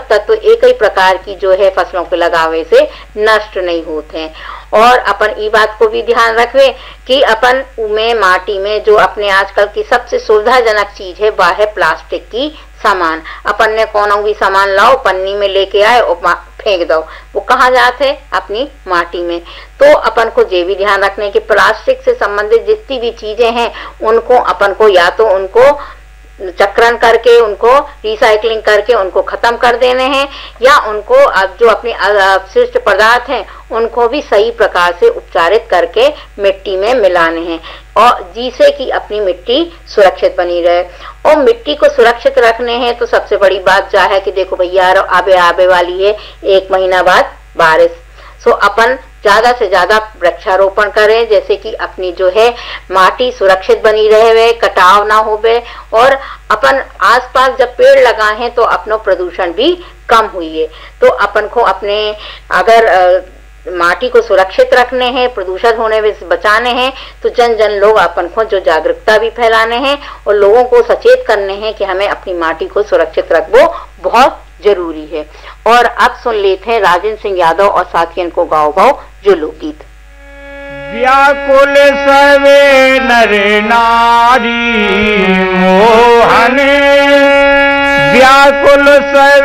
पोषक तत्व एक ही प्रकार की जो है फसलों के लगावे से नष्ट नहीं होते हैं। और अपन ये बात को भी ध्यान रखें कि अपन में माटी में जो अपने आजकल की सबसे सुविधाजनक चीज है वह है प्लास्टिक की सामान। अपन ने कोनो भी सामान लाओ, पन्नी में लेके आए और फेंक दो, वो कहाँ जाते? अपनी माटी में। तो अपन को ये भी ध्यान रखने की प्लास्टिक से संबंधित जितनी भी चीजें हैं उनको अपन को या तो उनको चक्रण करके, उनको रिसाइकलिंग करके उनको खत्म कर देने हैं, या उनको अब जो अपने अपशिष्ट पदार्थ हैं उनको भी सही प्रकार से उपचारित करके मिट्टी में मिलाने हैं, और जिससे कि अपनी मिट्टी सुरक्षित बनी रहे। और मिट्टी को सुरक्षित रखने हैं तो सबसे बड़ी बात क्या है कि देखो भैया आबे वाली है 1 महीना बाद बारिश, सो अपन ज्यादा से ज्यादा वृक्षारोपण करें, जैसे कि अपनी जो है माटी सुरक्षित बनी रहे, कटाव ना होवे, और अपन आसपास जब पेड़ लगाए तो अपनो प्रदूषण भी कम हुई है। तो अपन को अपने अगर माटी को सुरक्षित रखने हैं, प्रदूषित होने से बचाने हैं, तो जन लोग अपन को जो जागरूकता भी फैलाने हैं और लोगों को सचेत करने हैं कि हमें अपनी माटी को सुरक्षित रखो बहुत जरूरी है। और अब सुन लेते हैं राजेंद्र सिंह यादव और साथियन को गाओ गाओ जो लोकगीत। व्याकुल सवे नर नारी मोहन, व्याकुल सवे